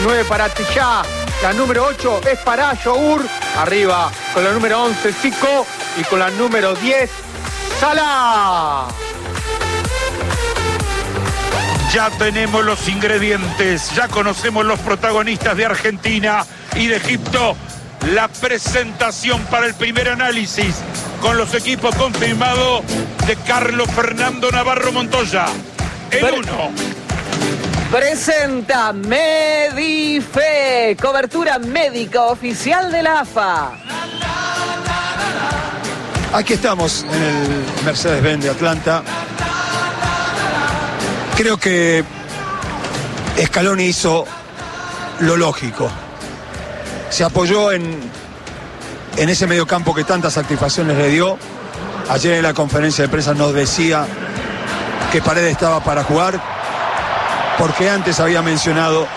9 para Tillá. La número 8 es para Yogur. Arriba con la número 11, Zico. Y con la número 10, Salah. Ya tenemos los ingredientes, ya conocemos los protagonistas de Argentina y de Egipto. La presentación para el primer análisis con los equipos confirmados de Carlos Fernando Navarro Montoya. El 1. Presenta Medife, cobertura médica oficial de la AFA. Aquí estamos en el Mercedes-Benz de Atlanta. Creo que Scaloni hizo lo lógico. Se apoyó en ese mediocampo que tantas satisfacciones le dio. Ayer en la conferencia de prensa nos decía que Paredes estaba para jugar, porque antes había mencionado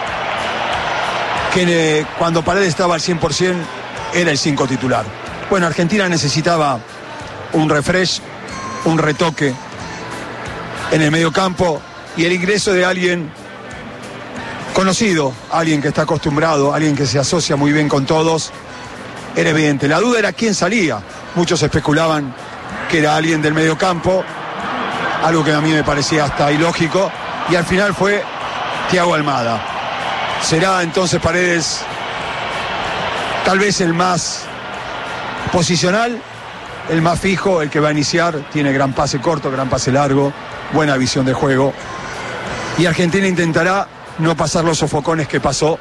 que cuando Paredes estaba al 100% era el 5 titular. Bueno, Argentina necesitaba un refresh, un retoque en el mediocampo y el ingreso de alguien conocido, alguien que está acostumbrado, alguien que se asocia muy bien con todos, era evidente. La duda era quién salía. Muchos especulaban que era alguien del mediocampo, algo que a mí me parecía hasta ilógico, y al final fue Thiago Almada. Será entonces Paredes tal vez el más posicional, el más fijo, el que va a iniciar. Tiene gran pase corto, gran pase largo, buena visión de juego, y Argentina intentará no pasar los sofocones que pasó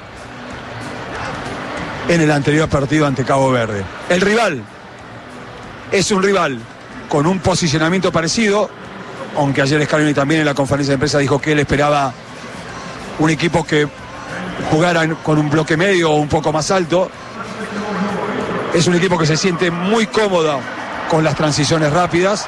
en el anterior partido ante Cabo Verde. El rival es un rival con un posicionamiento parecido, aunque ayer Scaloni también en la conferencia de prensa dijo que él esperaba un equipo que jugara con un bloque medio o un poco más alto. Es un equipo que se siente muy cómodo con las transiciones rápidas.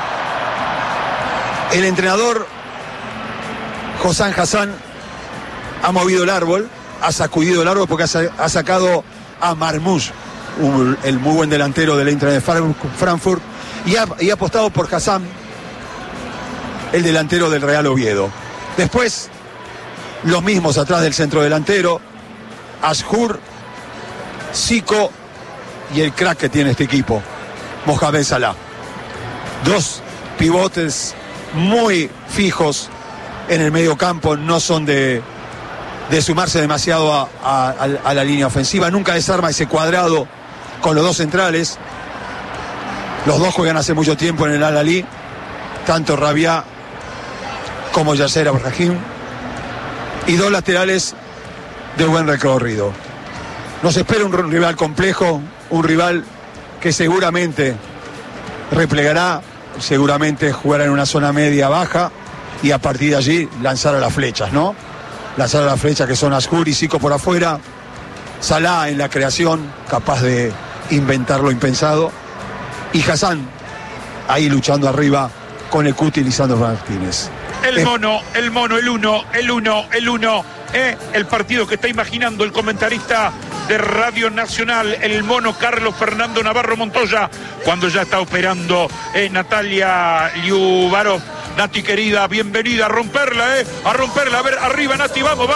El entrenador Hossam Hassan ha movido el árbol, ha sacudido el árbol porque ha sacado a Marmoush, el muy buen delantero del Eintracht de Frankfurt, y ha apostado por Hassan, el delantero del Real Oviedo. Después, los mismos atrás del centro delantero, Ashur, Zico y el crack que tiene este equipo, Mohamed Salah. Dos pivotes muy fijos en el medio campo, no son de sumarse demasiado a la línea ofensiva. Nunca desarma ese cuadrado con los dos centrales. Los dos juegan hace mucho tiempo en el Al-Ahly, tanto Rabia como Yasser Ibrahim, y dos laterales de buen recorrido. Nos espera un rival complejo, un rival que seguramente replegará, seguramente jugará en una zona media baja, y a partir de allí lanzar a las flechas, ¿no? Lanzar a las flechas, que son Ashur y Zico por afuera, Salah en la creación, capaz de inventar lo impensado, y Hassan ahí luchando arriba con el Cuti Lisandro Martínez. El mono, el 1. El partido que está imaginando el comentarista de Radio Nacional, el mono Carlos Fernando Navarro Montoya, cuando ya está operando Natalia Liubarov. Nati querida, bienvenida, a romperla, a romperla. A ver, arriba Nati, vamos.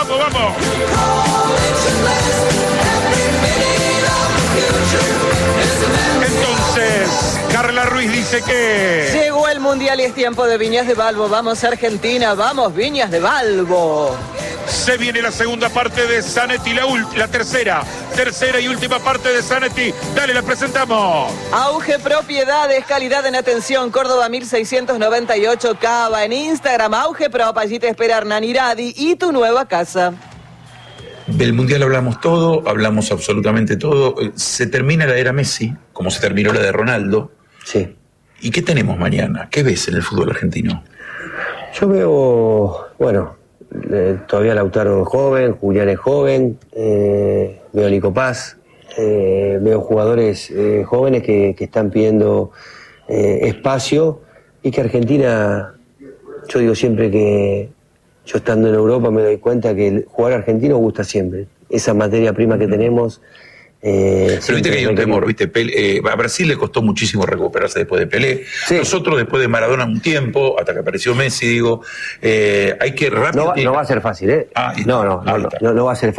Entonces, Carla Ruiz dice que llegó el Mundial y es tiempo de Viñas de Balbo. Vamos Argentina, vamos Viñas de Balbo. se viene la segunda parte de Zanetti, la tercera y última parte de Zanetti. Dale, la presentamos. Auge Propiedades, calidad en atención, Córdoba 1698, Cava. En Instagram, Auge Prop, allí te espera Hernán Iradi y tu nueva casa. Del Mundial hablamos todo, hablamos absolutamente todo. Se termina la era Messi, como se terminó la de Ronaldo. Sí. ¿Y qué tenemos mañana? ¿Qué ves en el fútbol argentino? Yo veo, todavía Lautaro es joven, Julián es joven, veo a Nico Paz, veo jugadores jóvenes que están pidiendo espacio, y que Argentina, yo digo siempre que yo estando en Europa me doy cuenta que el jugador argentino gusta siempre. Esa materia prima que tenemos. Pero viste que hay un temor, ¿viste? A Brasil le costó muchísimo recuperarse después de Pelé. Sí. Nosotros después de Maradona un tiempo, hasta que apareció Messi, hay que rápido. No va a ser fácil, ¿eh? No va a ser fácil.